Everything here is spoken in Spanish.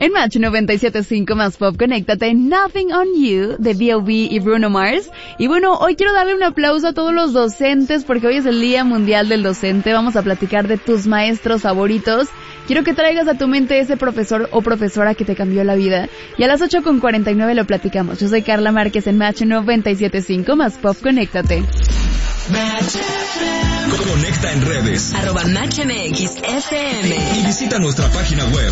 En Match 97.5 Más Pop, conéctate Nothing on You de B.O.B. y Bruno Mars. Y bueno, hoy quiero darle un aplauso a todos los docentes porque hoy es el Día Mundial del Docente. Vamos a platicar de tus maestros favoritos. Quiero que traigas a tu mente ese profesor o profesora que te cambió la vida. Y a las 8:49 lo platicamos. Yo soy Carla Márquez en Match 97.5 Más Pop, conéctate. Conecta en redes @MatchMXFM y visita nuestra página web